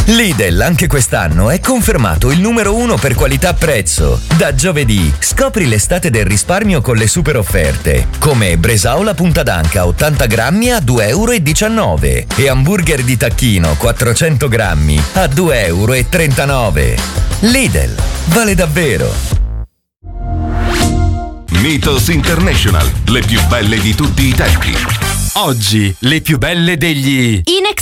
Lidl anche quest'anno è confermato il numero 1 per qualità-prezzo. Da giovedì scopri l'estate del risparmio con le super offerte, come bresaola punta d'anca 80 grammi a 2,19 € e hamburger di tacchino 400 grammi a 2,39 €. Lidl, vale davvero. Mythos International, le più belle di tutti i tempi. Oggi, le più belle degli